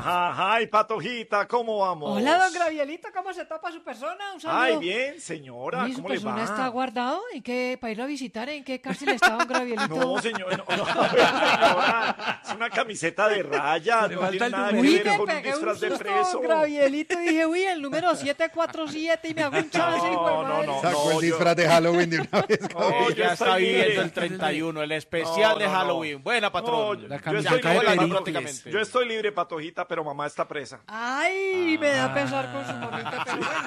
Ay, Patojita, ¿cómo vamos? Hola, don Gravielito, ¿cómo se topa su persona? Un saludo. Ay, bien, señora, ¿Y su ¿cómo le persona va? está guardado? ¿En qué, para irlo a visitar? ¿En qué cárcel está don Gravielito? No, señora, es una camiseta de raya, Le no falta tiene el nada que número. Uy, ver me con un pegué un disfraz de susto, preso. don Gravielito, y dije, uy, el número 747, y me hago un chance, hijo de madre. Sacó el yo- disfraz de Halloween de una vez. No, yo ya está estoy viviendo bien. el 31, el especial de No, no, no. Halloween. Buena, patrón. No, La yo camiseta estoy de libre, Pericles. prácticamente. Yo estoy libre, Patojita, pero mamá está presa. Ay, me da pesar con su mamita, pero bueno.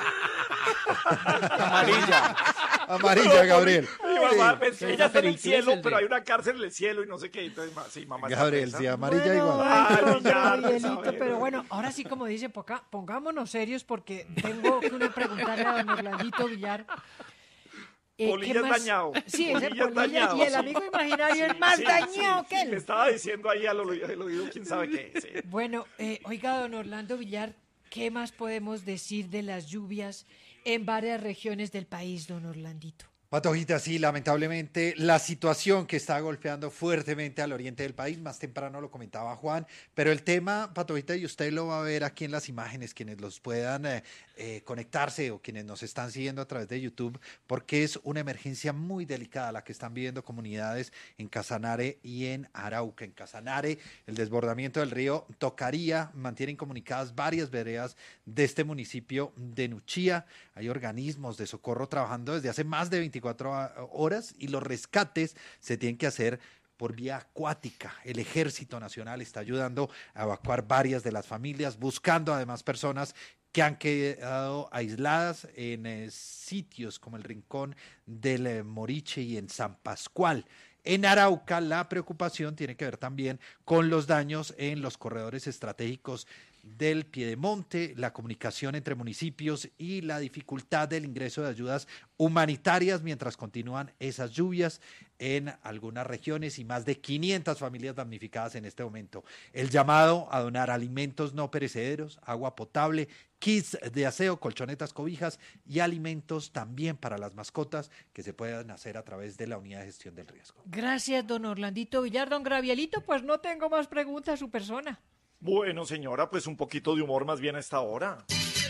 Amarilla. Amarilla, Gabriel. Mi mamá, pues, Sí, ella está en el Pericles, cielo, el de- pero hay una cárcel en el cielo y no sé qué. Entonces, sí, mamá está Gabriel, presa. sí, amarilla Bueno, igual. ay, Ay, don ya, Gabrielito, pues, a ver. pero bueno, ahora sí, como dicen, pongámonos serios porque tengo que uno preguntarle a don Orlandito Villar. ¿qué Polilla más? dañado. Sí, ese Polilla Polilla dañado. y el amigo imaginario es más Sí, dañado sí, que sí, él. le estaba diciendo ahí al oído, quién sabe qué. Sí. Bueno, oiga, don Orlando Villar, ¿qué más podemos decir de las lluvias en varias regiones del país, don Orlandito? Patojita, sí, lamentablemente la situación que está golpeando fuertemente al oriente del país, más temprano lo comentaba Juan, pero el tema, Patojita, y usted lo va a ver aquí en las imágenes, quienes los puedan conectarse o quienes nos están siguiendo a través de YouTube, porque es una emergencia muy delicada la que están viviendo comunidades en Casanare y en Arauca. En Casanare, el desbordamiento del río Tocaría mantiene incomunicadas varias veredas de este municipio de Nuchía. Hay organismos de socorro trabajando desde hace más de 24 horas y los rescates se tienen que hacer por vía acuática. El Ejército Nacional está ayudando a evacuar varias de las familias, buscando además personas que han quedado aisladas en sitios como el Rincón del Moriche y en San Pascual. En Arauca, la preocupación tiene que ver también con los daños en los corredores estratégicos del Piedemonte, la comunicación entre municipios y la dificultad del ingreso de ayudas humanitarias mientras continúan esas lluvias en algunas regiones y más de 500 familias damnificadas en este momento. El llamado a donar alimentos no perecederos, agua potable, kits de aseo, colchonetas, cobijas y alimentos también para las mascotas que se puedan hacer a través de la Unidad de Gestión del Riesgo. Gracias, don Orlandito Villar. Don Gravielito, pues no tengo más preguntas a su persona. Bueno, señora, pues un poquito de humor más bien a esta hora.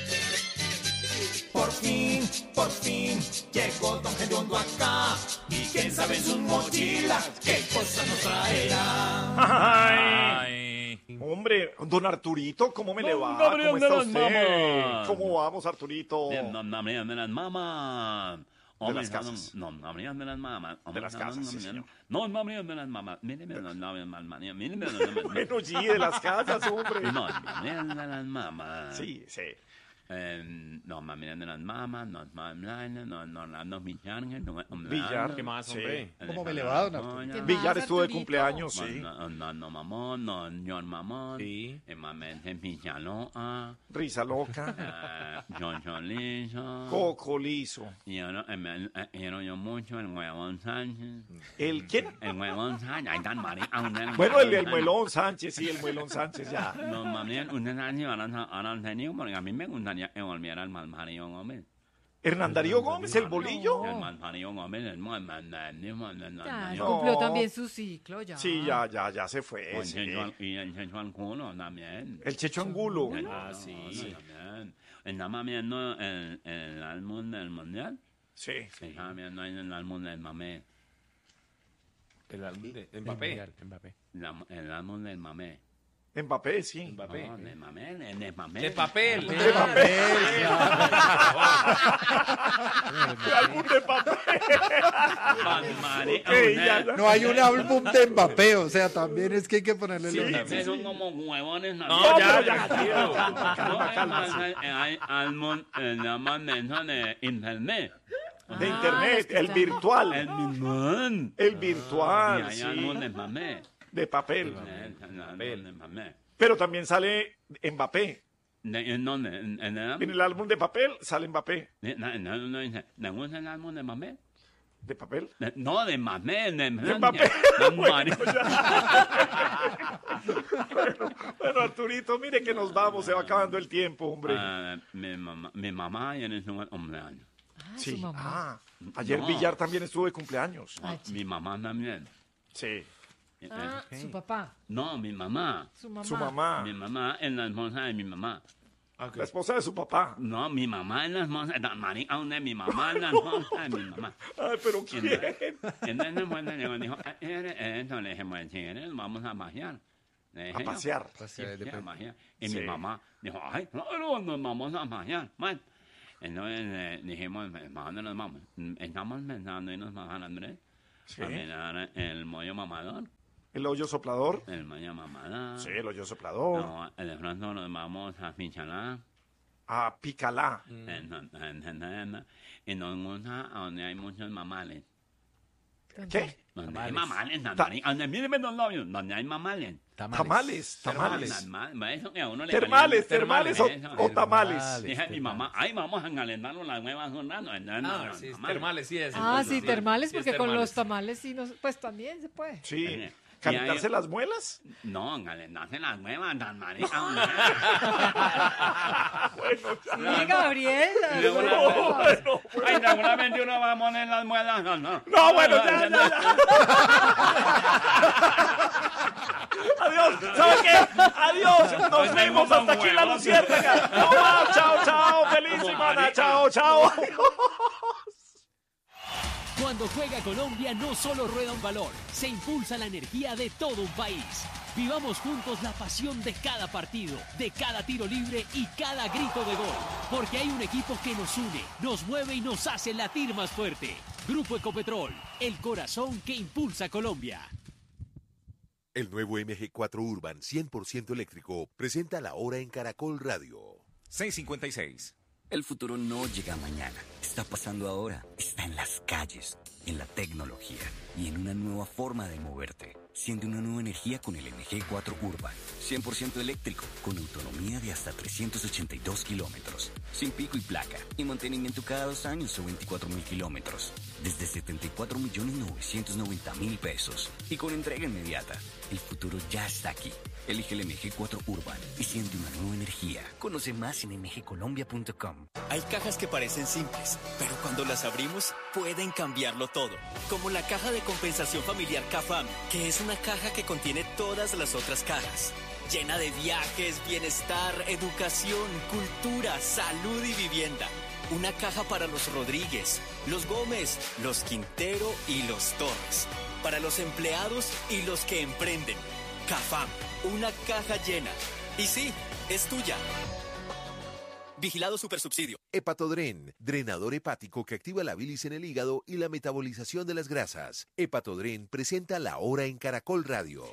Por fin, llegó Don Gediondo acá. Y quién sabe en sus mochilas qué cosa nos traerá. Ay, hombre, don Arturito, ¿cómo me le va? Gabriel ¿Cómo está de las usted? mamas. ¿Cómo vamos, Arturito? De las mamas. De las casas. No, Gabriel de las mamas. De las casas, sí, señor. No, Gabriel de las mamas. Mire, mire, Bueno, sí, de las casas, hombre. No, Gabriel de las mamas. Sí, sí. No, Gabriel de las mamas, no, no, Villar. ¿Qué más, Sí. hombre? ¿Cómo me le va, don Arturo? ¿Qué más, Villar estuvo de Arturito? cumpleaños, sí. No, mamón, no, John mamón. Sí. Mamén, Mijalo, Risa loca. John Liso. Coco liso. Yo mucho el huevón Sánchez. ¿El quién? El huevón Sánchez. Ahí están, Mari. Bueno, el Muelón Sánchez, sí, el Muelón Sánchez, ya. No, mami, usted sabe si han tenido, porque a mí me gustaría que volviera el Malmario Gómez. Hernán Darío Gómez, el bolillo. El Malmario Gómez, el Ya, No. cumplió también su ciclo, ya. Sí, ya se fue. Sí. Y el Checho Angulo también. El Checho Angulo. Sí. Estaba viendo el álbum del Mundial. Sí. Estaba viendo ahí el álbum del Mamé. El álbum de Mbappé. El álbum del Mamé. Mbappé, sí. Mbappé. No, de Mamé, de Mamé. De papel. De papel. De álbum de papel. Ok, ya. No hay un álbum de Mbappé, o sea, también es que hay que ponerle los Ustedes nombres. son como huevones. No, ya, tío. Hay álbum, llaman eso de internet. De internet, el virtual. El mismo. El Y virtual, hay sí. álbum de Mamé. De papel. El álbum de Mamé. Pero también sale Mbappé. ¿En dónde? ¿En el En álbum? el álbum de papel sale Mbappé. No dice, ¿le gusta el álbum de Mamé? ¿De papel? No, de Mamé, de Mbappé. Mamé. Bueno, Arturito, mire que nos vamos, se va acabando el tiempo, hombre. Mi mamá ayer es un cumpleaños. Ah, Sí. su mamá. Ayer No. Villar también estuvo de cumpleaños. Ay, Mi mamá también. Sí. Su papá, No, mi mamá. su mamá. Su mamá. Mi mamá es la esposa de mi mamá. La esposa de su papá. No, mi mamá es la esposa de marica, ¿dónde? Mi mamá es la esposa de mi mamá. Ay, pero ¿quién? Entonces, bueno, llegó y dijo, entonces le dije, bueno, si quieres, vamos a pasear. Le dije A yo. pasear. Sí, a pasear. Y Sí. mi mamá dijo, ay, no, nos vamos a pasear. Bueno, entonces dijimos, ¿a dónde nos vamos? Estamos pensando irnos a San Andrés. Sí. A mirar el mollo mamador. El hoyo soplador. El mollo mamador. Sí, el hoyo soplador. No, de pronto nos vamos a Pinchalá. A Picalá. Y nos gusta a donde hay muchos mamales. ¿Qué? Donde hay mamales, donde mírenme los novios, donde hay mamales. Tamales. Eso que a uno le Termales calienta. o tamales. Dije a mi mamá, ay, vamos a calentarnos las huevas un rato. Sí, termales, sí es. Ah, sí, termales, Sí, es porque con termales. los tamales sí, pues también se puede. Sí. Y ¿Calentarse ahí- las muelas? No, calentarse las huevas, tan marica. Sí, Gabriel. Luego no. Ay, seguramente uno va a poner las muelas. No. No, bueno, ya. Adiós. ¿Sabes qué? Adiós. Nos vemos hasta aquí en la Luciérnaga. No más. Chao. Feliz semana. Chao. Cuando juega Colombia no solo rueda un balón, se impulsa la energía de todo un país. Vivamos juntos la pasión de cada partido, de cada tiro libre y cada grito de gol. Porque hay un equipo que nos une, nos mueve y nos hace latir más fuerte. Grupo Ecopetrol, el corazón que impulsa Colombia. El nuevo MG4 Urban 100% eléctrico presenta la hora en Caracol Radio. 6:56. El futuro no llega mañana, está pasando ahora, está en las calles, en la tecnología y en una nueva forma de moverte. Siente una nueva energía con el MG4 Urban, 100% eléctrico, con autonomía de hasta 382 kilómetros, sin pico y placa, y mantenimiento cada 2 años o 24.000 kilómetros, desde 74.990.000 pesos, y con entrega inmediata. El futuro ya está aquí. Elige el MG4 Urban y siente una nueva energía. Conoce más en mgcolombia.com. Hay cajas que parecen simples, pero cuando las abrimos pueden cambiarlo todo. Como la caja de compensación familiar CAFAM, que es una caja que contiene todas las otras cajas. Llena de viajes, bienestar, educación, cultura, salud y vivienda. Una caja para los Rodríguez, los Gómez, los Quintero y los Torres. Para los empleados y los que emprenden. CAFAM, una caja llena. Y sí, es tuya. Vigilado Supersubsidio. Hepatodren, drenador hepático que activa la bilis en el hígado y la metabolización de las grasas. Hepatodren presenta la hora en Caracol Radio.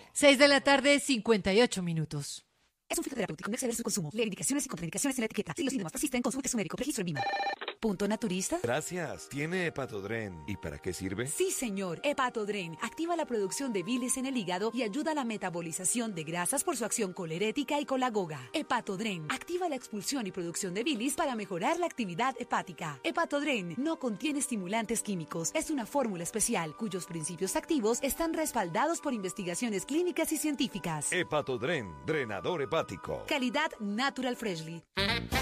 6:58 p.m. Es un filtro terapéutico, no exceder su consumo. Leer indicaciones y contraindicaciones en la etiqueta. Si los síntomas persisten, consulte a su médico. Registro en VIMA. ¿Punto naturista? Gracias. ¿Tiene Hepatodren? ¿Y para qué sirve? Sí, señor. Hepatodren activa la producción de bilis en el hígado y ayuda a la metabolización de grasas por su acción colerética y colagoga. Hepatodren activa la expulsión y producción de bilis para mejorar la actividad hepática. Hepatodren no contiene estimulantes químicos. Es una fórmula especial cuyos principios activos están respaldados por investigaciones clínicas y científicas. Hepatodren, drenador hepático. Calidad Natural Freshly.